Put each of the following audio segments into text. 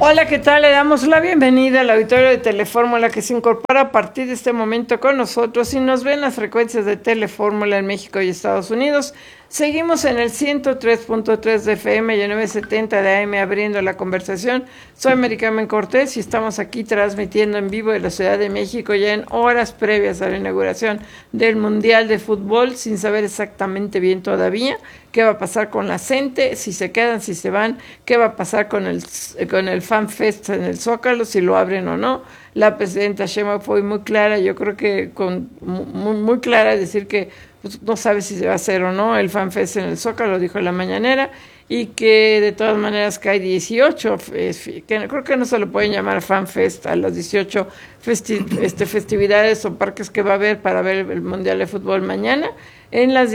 Hola, ¿qué tal? Le damos la bienvenida al auditorio de Telefórmula que se incorpora a partir de este momento con nosotros y nos ven las frecuencias de Telefórmula en México y Estados Unidos. Seguimos en el 103.3 de FM y el 970 de AM abriendo la conversación. Soy Mari Carmen Cortés y estamos aquí transmitiendo en vivo de la Ciudad de México ya en horas previas a la inauguración del Mundial de Fútbol, sin saber exactamente bien todavía qué va a pasar con la gente, si se quedan, si se van, qué va a pasar con el Fan Fest en el Zócalo, si lo abren o no. La presidenta Sheinbaum fue muy clara, yo creo que muy clara, decir que pues, no sabe si se va a hacer o no el Fan Fest en el Zócalo, dijo en la mañanera, y que de todas maneras que hay 18, que creo que no se lo pueden llamar Fan Fest a las 18 festividades o parques que va a haber para ver el Mundial de Fútbol mañana, en las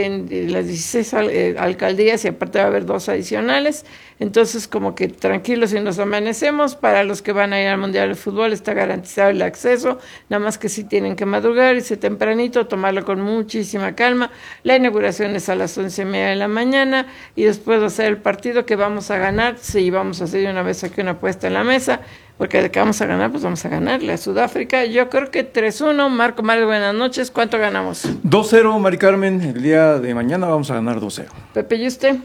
16 alcaldías, y aparte va a haber 2 adicionales. Entonces, como que tranquilos y nos amanecemos. Para los que van a ir al Mundial de Fútbol está garantizado el acceso, nada más que sí tienen que madrugar, irse tempranito, tomarlo con muchísima calma. La inauguración es a las 11:30 de la mañana y después de hacer el partido que vamos a ganar, sí, vamos a hacer una vez aquí una apuesta en la mesa, porque de que vamos a ganar, pues vamos a ganarle a Sudáfrica. Yo creo que 3-1. Marco Mario, buenas noches. ¿Cuánto ganamos? 2-0, Mari Carmen. El día de mañana vamos a ganar 2-0. Pepe, ¿y usted?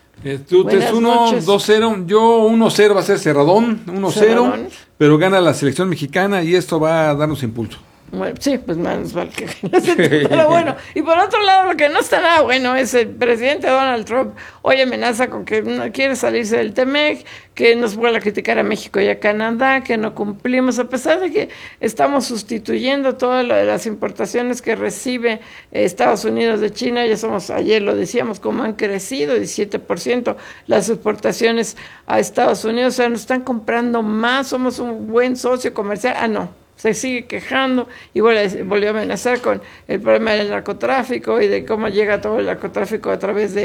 Tú 3-1, 2-0. Yo 1-0 va a ser cerradón, 1-0, pero gana la selección mexicana y esto va a darnos impulso. Bueno, sí, pues menos mal que pero bueno, y por otro lado, lo que no está nada bueno es el presidente Donald Trump hoy amenaza con que no quiere salirse del TEMEC, que nos vuelve a criticar a México y a Canadá, que no cumplimos, a pesar de que estamos sustituyendo todas las importaciones que recibe Estados Unidos de China. Ya somos, ayer lo decíamos, como han crecido 17% las exportaciones a Estados Unidos, o sea, nos están comprando más, somos un buen socio comercial. No, se sigue quejando y volvió a amenazar con el problema del narcotráfico y de cómo llega todo el narcotráfico a través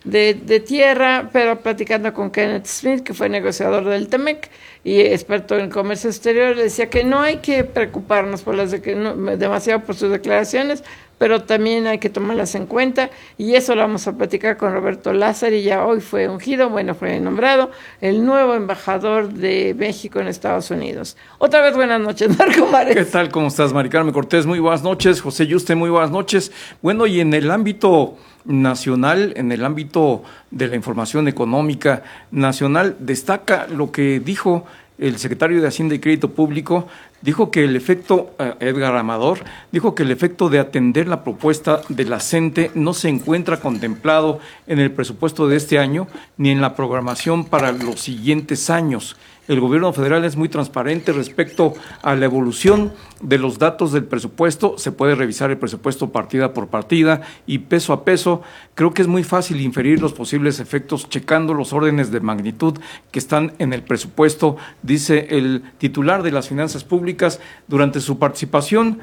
de tierra, pero platicando con Kenneth Smith, que fue negociador del TEMEC y experto en comercio exterior, le decía que no hay que preocuparnos por demasiado por sus declaraciones, pero también hay que tomarlas en cuenta, y eso lo vamos a platicar con Roberto Lázari. Ya hoy fue ungido, fue nombrado el nuevo embajador de México en Estados Unidos. Otra vez buenas noches, Marco Mares. ¿Qué tal? ¿Cómo estás, Mari Carmen Cortés? Muy buenas noches. José Yuste, muy buenas noches. Bueno, y en el ámbito nacional, en el ámbito de la información económica nacional, destaca lo que dijo el secretario de Hacienda y Crédito Público. Dijo que el efecto, Edgar Amador, dijo que el efecto de atender la propuesta de la CENTE no se encuentra contemplado en el presupuesto de este año ni en la programación para los siguientes años. El gobierno federal es muy transparente respecto a la evolución de los datos del presupuesto. Se puede revisar el presupuesto partida por partida y peso a peso. Creo que es muy fácil inferir los posibles efectos checando los órdenes de magnitud que están en el presupuesto, dice el titular de las Finanzas Públicas durante su participación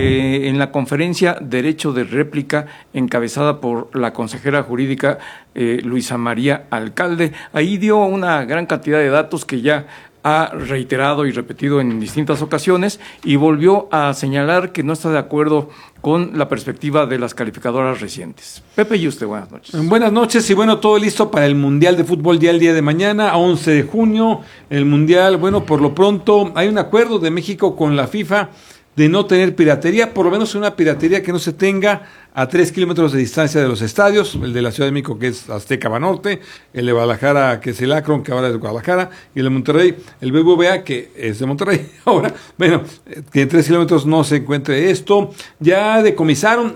en la conferencia Derecho de Réplica, encabezada por la consejera jurídica Luisa María Alcalde. Ahí dio una gran cantidad de datos que ya ha reiterado y repetido en distintas ocasiones, y volvió a señalar que no está de acuerdo con la perspectiva de las calificadoras recientes. Pepe y usted, buenas noches. Buenas noches, y bueno, todo listo para el Mundial de Fútbol ya el día de mañana, 11 de junio, el Mundial. Bueno, por lo pronto hay un acuerdo de México con la FIFA de no tener piratería, por lo menos una piratería que no se tenga a 3 kilómetros de distancia de los estadios, el de la Ciudad de México, que es Azteca Banorte, el de Guadalajara, que es el Akron, que ahora es de Guadalajara, y el de Monterrey, el BBVA, que es de Monterrey ahora. Bueno, que en 3 kilómetros no se encuentre esto. Ya decomisaron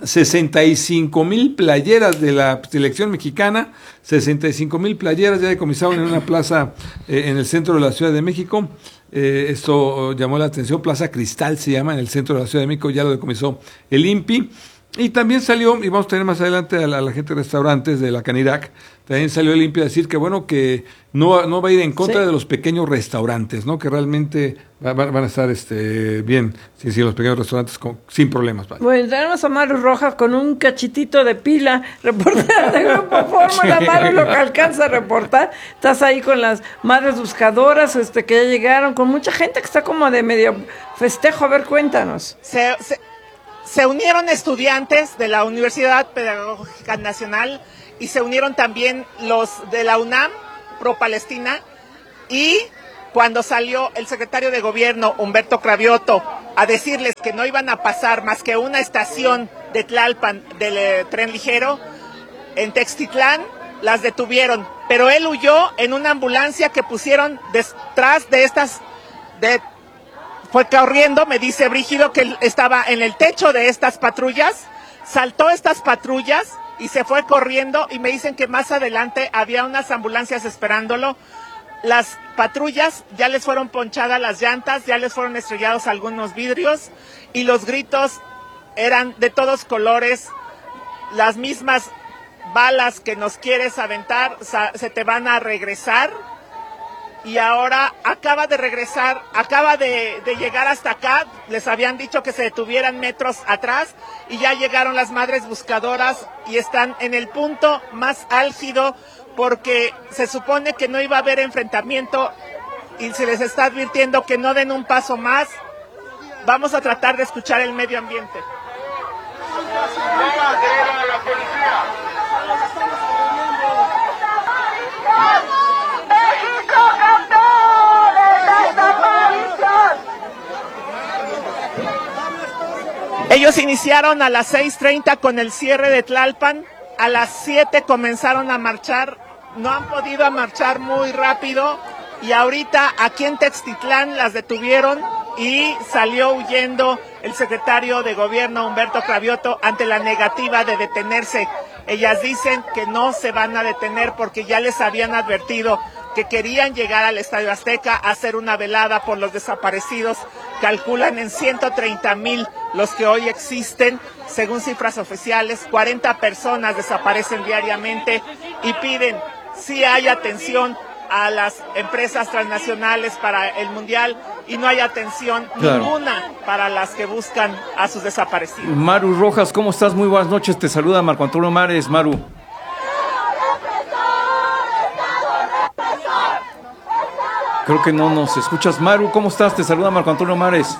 65,000 playeras de la selección mexicana, 65,000 playeras ya decomisaron en una plaza en el centro de la Ciudad de México. Esto llamó la atención. Plaza Cristal se llama, en el centro de la Ciudad de México, ya lo decomisó el INPI. Y también salió, y vamos a tener más adelante a la gente de restaurantes de la Canirac, también salió el INPI a decir que bueno, que no va a ir en contra de los pequeños restaurantes, ¿no? Que realmente van a estar bien, sí, los pequeños restaurantes sin problemas. ¿Vale? Bueno, tenemos a Maru Rojas con un cachitito de pila, reportera de Grupo Fórmula. Maru, lo que alcanza a reportar, estás ahí con las madres buscadoras que ya llegaron, con mucha gente que está como de medio festejo. A ver, cuéntanos. Se unieron estudiantes de la Universidad Pedagógica Nacional y se unieron también los de la UNAM, pro Palestina, y cuando salió el secretario de gobierno, Humberto Cravioto, a decirles que no iban a pasar más que una estación de Tlalpan del tren ligero, en Textitlán las detuvieron, pero él huyó en una ambulancia que pusieron detrás de estas, fue corriendo, me dice Brígido, que él estaba en el techo de estas patrullas, saltó estas patrullas y se fue corriendo, y me dicen que más adelante había unas ambulancias esperándolo. Las patrullas ya les fueron ponchadas las llantas, ya les fueron estrellados algunos vidrios, y los gritos eran de todos colores, las mismas balas que nos quieres aventar, se te van a regresar. Y ahora acaba de regresar, acaba de llegar hasta acá, les habían dicho que se detuvieran metros atrás, y ya llegaron las madres buscadoras y están en el punto más álgido, porque se supone que no iba a haber enfrentamiento y se les está advirtiendo que no den un paso más. Vamos a tratar de escuchar el medio ambiente. Ellos iniciaron a las 6:30 con el cierre de Tlalpan, a las 7 comenzaron a marchar, no han podido marchar muy rápido, y ahorita aquí en Textitlán las detuvieron y salió huyendo el secretario de gobierno Humberto Cravioto ante la negativa de detenerse. Ellas dicen que no se van a detener porque ya les habían advertido que querían llegar al Estadio Azteca a hacer una velada por los desaparecidos. Calculan en 130,000 los que hoy existen, según cifras oficiales. 40 personas desaparecen diariamente, y piden si hay atención a las empresas transnacionales para el Mundial, y no hay atención ninguna para las que buscan a sus desaparecidos. Maru Rojas, ¿cómo estás? Muy buenas noches, te saluda Marco Antonio Mares. Maru. Creo que no nos escuchas. Maru, ¿cómo estás? Te saluda Marco Antonio Mares.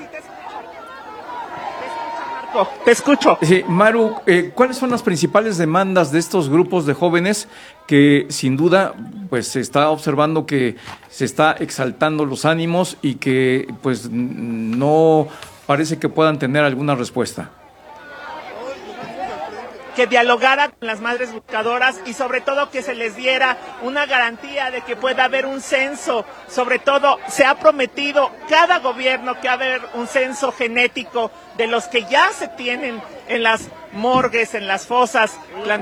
Te escucho. Sí, Maru, ¿cuáles son las principales demandas de estos grupos de jóvenes que sin duda pues se está observando que se está exaltando los ánimos y que pues no parece que puedan tener alguna respuesta? Que dialogara con las madres buscadoras, y sobre todo que se les diera una garantía de que pueda haber un censo. Sobre todo se ha prometido cada gobierno que va a haber un censo genético de los que ya se tienen en las morgues, en las fosas,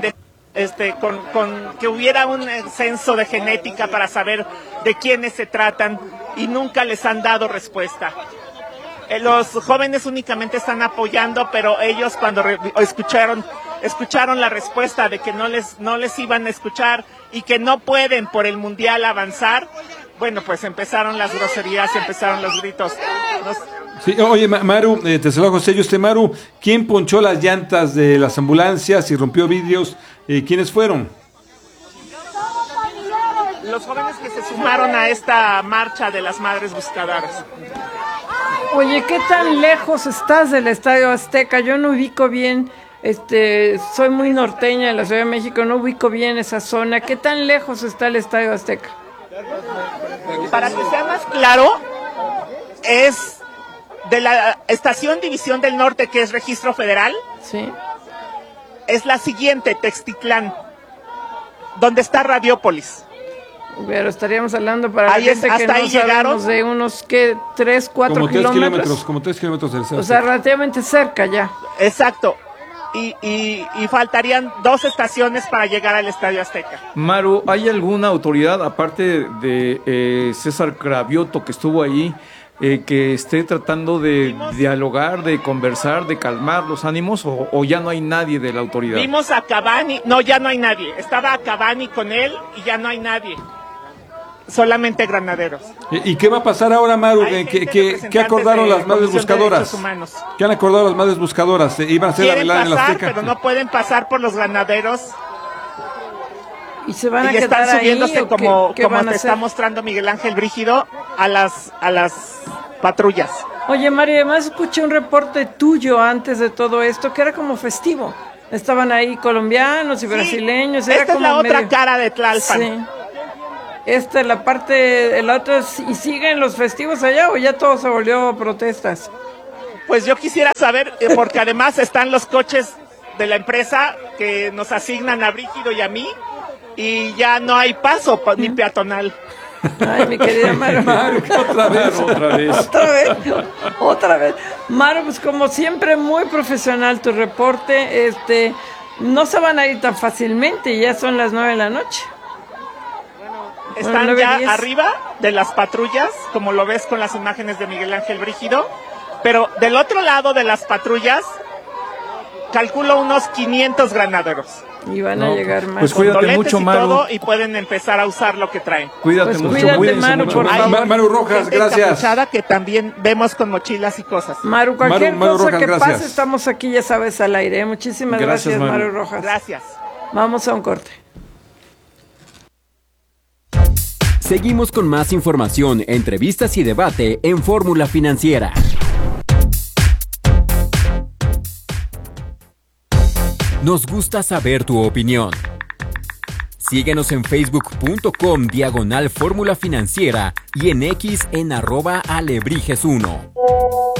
con que hubiera un censo de genética para saber de quiénes se tratan, y nunca les han dado respuesta. Los jóvenes únicamente están apoyando, pero ellos cuando escucharon la respuesta de que no les iban a escuchar y que no pueden por el Mundial avanzar, bueno, pues empezaron las groserías, empezaron los gritos. Sí, oye, Maru, te saluda José Yuste. Maru, ¿quién ponchó las llantas de las ambulancias y rompió vidrios? ¿Quiénes fueron? Los jóvenes que se sumaron a esta marcha de las madres buscadoras. Oye, ¿qué tan lejos estás del Estadio Azteca? Yo no ubico bien, soy muy norteña en la Ciudad de México, no ubico bien esa zona. ¿Qué tan lejos está el Estadio Azteca? Para que sea más claro, es de la estación División del Norte, que es Registro Federal. Sí. Es la siguiente, Textitlán, donde está Radiópolis. Pero estaríamos hablando para ahí la gente que hasta no sabemos de unos, ¿qué? 3, 4 kilómetros. Como 3 kilómetros del centro. O sea, relativamente cerca ya. Exacto. Y faltarían 2 estaciones para llegar al Estadio Azteca. Maru, ¿hay alguna autoridad, aparte de César Cravioto, que estuvo ahí, que esté tratando de dialogar, de conversar, de calmar los ánimos, o ya no hay nadie de la autoridad? Vimos a Cavani, no, ya no hay nadie. Estaba Cavani con él y ya no hay nadie. Solamente granaderos. ¿Y qué va a pasar ahora, Maru? ¿Qué acordaron las madres buscadoras? ¿Qué han acordado las madres buscadoras? ¿Iban a hacer la velada en la Azteca? Pero no pueden pasar por los granaderos. ¿Y se van a quedar están subiéndose ahí, como te está mostrando Miguel Ángel Brígido a las patrullas? Oye, Mario, además escuché un reporte tuyo antes de todo esto que era como festivo. Estaban ahí colombianos y brasileños. Era esta como es la otra cara de Tlalpan. Sí. la parte, el otro, ¿y siguen los festivos allá o ya todo se volvió protestas? Pues yo quisiera saber, porque además están los coches de la empresa que nos asignan a Brígido y a mí, y ya no hay paso ni peatonal. Ay, mi querida Maru. Otra vez. Maru, pues como siempre, muy profesional tu reporte. No se van a ir tan fácilmente, ya son las 9 de la noche. Están 9, ya 10. arriba de las patrullas, como lo ves con las imágenes de Miguel Ángel Brígido, pero del otro lado de las patrullas, calculo unos 500 granaderos. Y van a llegar más. Pues cuídate Doletes mucho, y Maru. todo, y pueden empezar a usar lo que traen. Cuídate Pues mucho, cuídate, cuídense Maru, mucho. por favor. Maru Rojas, Gente gracias. encapuchada que también vemos con mochilas y cosas. Maru, cualquier Maru cosa Rojas, que gracias. pase, estamos aquí, ya sabes, al aire. Muchísimas Gracias, gracias, Maru. Maru Rojas. Gracias. Vamos a un corte. Seguimos con más información, entrevistas y debate en Fórmula Financiera. Nos gusta saber tu opinión. Síguenos en facebook.com/Fórmula Financiera y en X en @Alebrijes1.